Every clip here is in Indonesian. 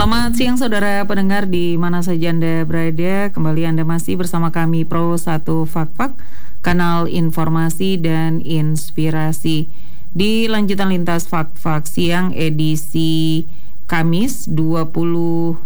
Selamat siang saudara pendengar di mana saja Anda berada. Kembali Anda masih bersama kami Pro 1 Fak-Fak, kanal informasi dan inspirasi. Di lanjutan lintas Fak-Fak siang edisi Kamis 27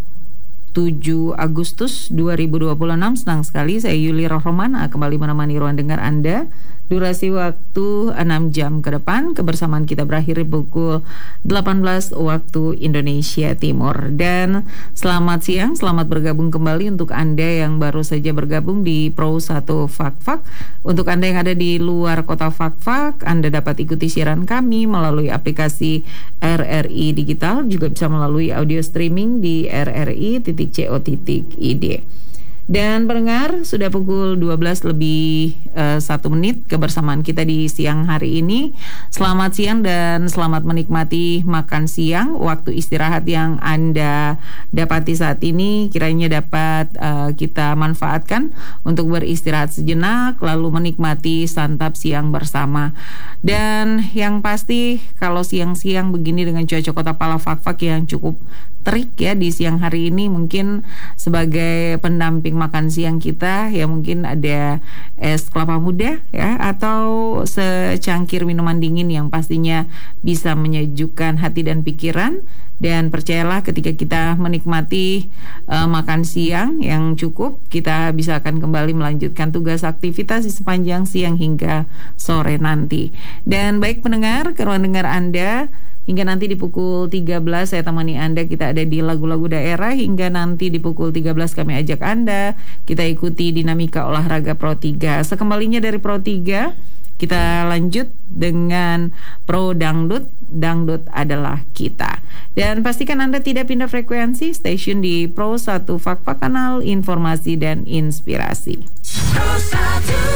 Agustus 2026. Senang sekali saya Yuli Rohmana kembali menemani ruang dengar Anda. Durasi waktu 6 jam ke depan. Kebersamaan kita berakhir pukul 18 waktu Indonesia Timur. Dan selamat siang, selamat bergabung kembali untuk Anda yang baru saja bergabung di Pro 1 Fak-Fak. Untuk Anda yang ada di luar kota Fak-Fak, Anda dapat ikuti siaran kami melalui aplikasi RRI Digital, juga bisa melalui audio streaming di rri.co.id. Dan pendengar, sudah pukul 12 lebih 1 menit kebersamaan kita di siang hari ini. Selamat siang dan selamat menikmati makan siang. Waktu istirahat yang Anda dapati saat ini kiranya dapat kita manfaatkan untuk beristirahat sejenak, lalu menikmati santap siang bersama. Dan yang pasti kalau siang-siang begini dengan cuaca kota Pala Fak-Fak yang cukup terik ya di siang hari ini, mungkin sebagai pendamping makan siang kita ya mungkin ada es kelapa muda ya, atau secangkir minuman dingin yang pastinya bisa menyejukkan hati dan pikiran. Dan percayalah ketika kita menikmati makan siang yang cukup, kita bisa akan kembali melanjutkan tugas aktivitas di sepanjang siang hingga sore nanti. Dan baik pendengar, ke ruang dengar Anda hingga nanti di pukul 13 saya temani Anda, kita ada di lagu-lagu daerah. Hingga nanti di pukul 13 kami ajak Anda, kita ikuti dinamika olahraga Pro 3. Sekembalinya dari Pro 3, kita lanjut dengan Pro Dangdut. Dangdut adalah kita. Dan pastikan Anda tidak pindah frekuensi, stasiun di Pro 1 Fak-Fak, kanal informasi dan inspirasi. Pro 1